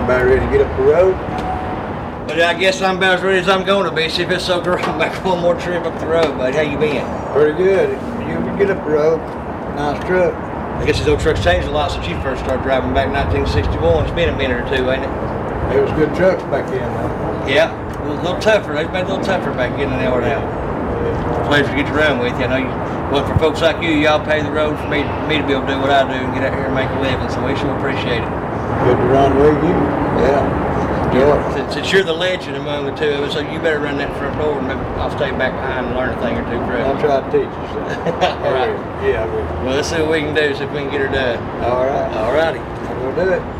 about ready to get up the road? But I guess I'm about as ready as I'm going to be. See if it's so great. I'm back one more trip up the road, buddy. How you been? Pretty good. You can get up the road. Nice truck. I guess these old trucks changed a lot since you first started driving back in 1961. It's been a minute or two, ain't it? It was good trucks back then, though. Yeah. It was a little tougher. They've made it a little tougher back then than they are now. Pleasure to get to run with you. I know you. Well, for folks like you, y'all pay the road for me to be able to do what I do and get out here and make a living. So we sure appreciate it. Good to run with you. Yeah. Since you're the legend among the two of us, so you better run that front door and maybe I'll stay back behind and learn a thing or two. I'll try to teach you something. All right. Yeah, I will. Well, let's see what we can do, see if we can get her done. All right. All righty. We'll do it.